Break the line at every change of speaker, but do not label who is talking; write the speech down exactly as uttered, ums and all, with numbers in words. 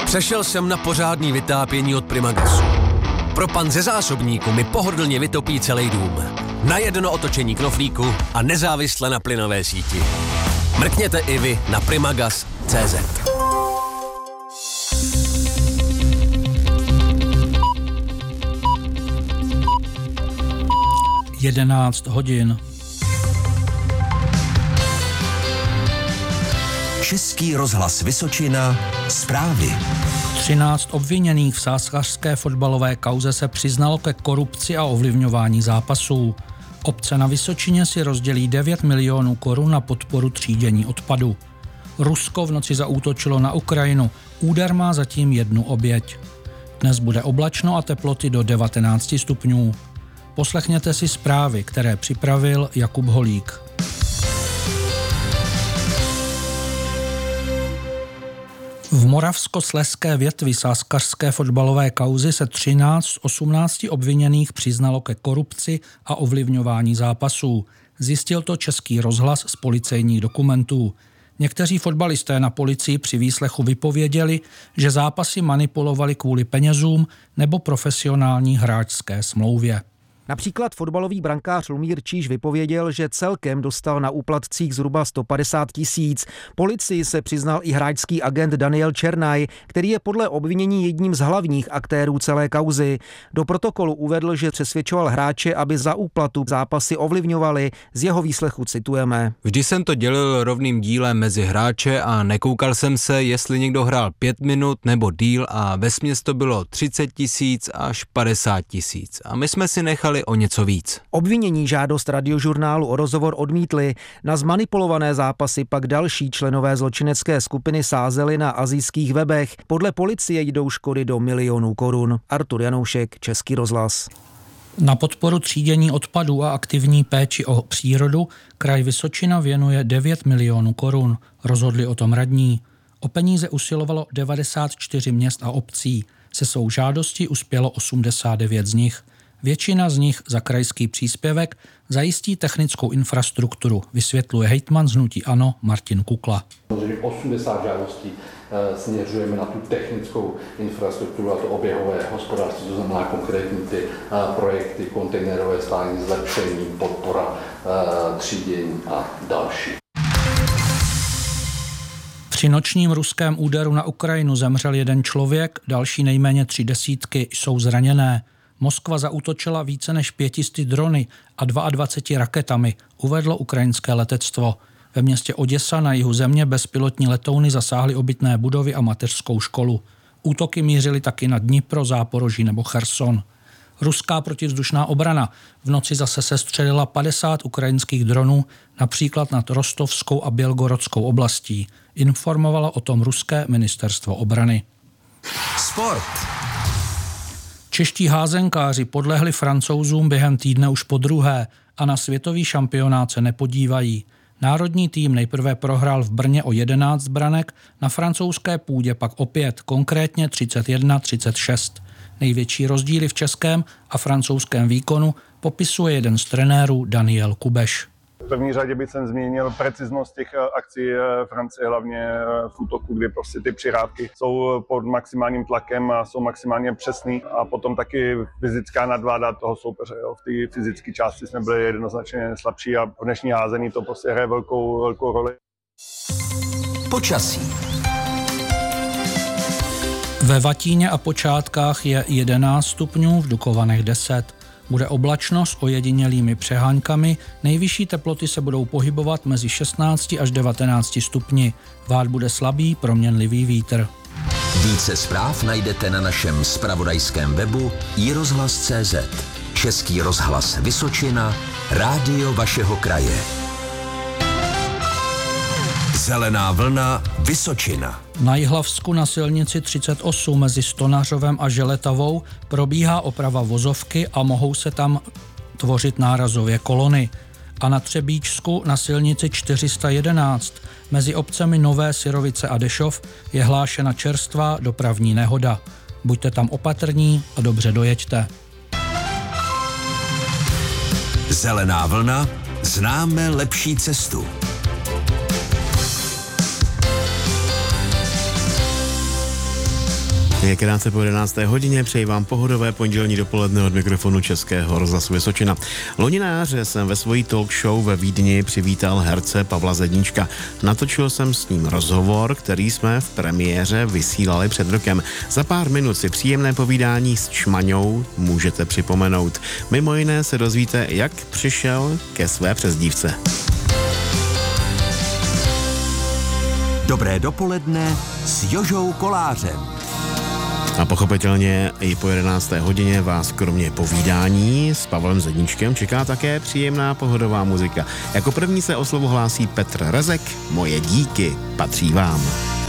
Přešel jsem na pořádný vytápění od Primagasu. Propan ze zásobníku mi pohodlně vytopí celý dům. Na jedno otočení knoflíku a nezávisle na plynové síti. Mrkněte i vy na primagas tečka cé zet.
jedenáct hodin.
Český rozhlas Vysočina, zprávy.
třináct obviněných v sáskařské fotbalové kauze se přiznalo ke korupci a ovlivňování zápasů. Obce na Vysočině si rozdělí devět milionů korun na podporu třídění odpadu. Rusko v noci zaútočilo na Ukrajinu. Úder má zatím jednu oběť. Dnes bude oblačno a teploty do devatenáct stupňů. Poslechněte si zprávy, které připravil Jakub Holík. V moravskoslezské větvi sáskařské fotbalové kauzy se třináct z osmnácti obviněných přiznalo ke korupci a ovlivňování zápasů. Zjistil to Český rozhlas z policejních dokumentů. Někteří fotbalisté na policii při výslechu vypověděli, že zápasy manipulovali kvůli penězům nebo profesionální hráčské smlouvě.
Například fotbalový brankář Lumír Číž vypověděl, že celkem dostal na úplatcích zhruba sto padesát tisíc. Policii se přiznal i hráčský agent Daniel Černaj, který je podle obvinění jedním z hlavních aktérů celé kauzy. Do protokolu uvedl, že přesvědčoval hráče, aby za úplatu zápasy ovlivňovali. Z jeho výslechu citujeme.
Vždy jsem to dělil rovným dílem mezi hráče a nekoukal jsem se, jestli někdo hrál pět minut nebo díl a vesměs to bylo třicet tisíc až padesát tisíc. A my jsme si nechali o něco víc.
Obvinění žádost Radiožurnálu o rozhovor odmítli. Na zmanipulované zápasy pak další členové zločinecké skupiny sázeli na asijských webech. Podle policie jdou škody do milionů korun. Artur Janoušek, Český rozhlas.
Na podporu třídění odpadů a aktivní péči o přírodu kraj Vysočina věnuje devět milionů korun. Rozhodli o tom radní. O peníze usilovalo devadesát čtyři měst a obcí. Se svou žádostí uspělo osmdesát devět z nich. Většina z nich za krajský příspěvek zajistí technickou infrastrukturu, vysvětluje hejtman z hnutí ANO Martin Kukla.
osmdesát žádostí směřujeme na tu technickou infrastrukturu a to oběhové hospodářství, to znamená konkrétní ty projekty, kontejnerové stání, zlepšení, podpora, třídění a další.
Při nočním ruském úderu na Ukrajinu zemřel jeden člověk, další nejméně tři desítky jsou zraněné. Moskva zaútočila více než pětisty drony a dvaceti dvěma raketami, uvedlo ukrajinské letectvo. Ve městě Oděsa na jihu země bezpilotní letouny zasáhly obytné budovy a mateřskou školu. Útoky mířily taky na Dnipro, Záporoží nebo Cherson. Ruská protivzdušná obrana v noci zase sestřelila padesát ukrajinských dronů, například nad Rostovskou a Bělgorodskou oblastí. Informovalo o tom ruské ministerstvo obrany.
Sport.
Čeští házenkáři podlehli Francouzům během týdne už podruhé a na světový šampionát se nepodívají. Národní tým nejprve prohrál v Brně o jedenáct branek, na francouzské půdě pak opět, konkrétně třicet jedna třicet šest. Největší rozdíly v českém a francouzském výkonu popisuje jeden z trenérů Daniel Kubeš.
V první řadě bych jsem zmínil preciznost těch akcí Francie, hlavně v útoku, kdy prostě ty přihrávky jsou pod maximálním tlakem a jsou maximálně přesný a potom taky fyzická nadvláda toho soupeře. Jo. V té fyzické části jsme byli jednoznačně slabší a v dnešní házení to prostě hraje velkou, velkou roli.
Počasí.
Ve Vatíně a Počátkách je jedenáct stupňů, v Dukovanech deset. Bude oblačno s ojedinělými přeháňkami, nejvyšší teploty se budou pohybovat mezi šestnácti až devatenácti stupni. Vát bude slabý, proměnlivý vítr.
Více zpráv najdete na našem zpravodajském webu i rozhlas tečka cé zet. Český rozhlas Vysočina, rádio vašeho kraje. Zelená vlna Vysočina.
Na Jihlavsku na silnici třicet osm mezi Stonařovem a Želetavou probíhá oprava vozovky a mohou se tam tvořit nárazově kolony. A na Třebíčsku na silnici čtyři sta jedenáct mezi obcemi Nové Syrovice a Dešov je hlášena čerstvá dopravní nehoda. Buďte tam opatrní a dobře dojeďte.
Zelená vlna, známe lepší cestu.
Je krátce po jedenácté hodině, přeji vám pohodové pondělní dopoledne od mikrofonu Českého rozhlasu Vysočina. Loni na jaře jsem ve svojí talk show ve Vídni přivítal herce Pavla Zedníčka. Natočil jsem s ním rozhovor, který jsme v premiéře vysílali před rokem. Za pár minut si příjemné povídání s Čmaňou můžete připomenout. Mimo jiné se dozvíte, jak přišel ke své přezdívce.
Dobré dopoledne s Jožou Kolářem.
A pochopitelně i po jedenácté hodině vás kromě povídání s Pavlem Zedníčkem čeká také příjemná pohodová muzika. Jako první se o slovo hlásí Petr Rezek. Moje díky patří vám.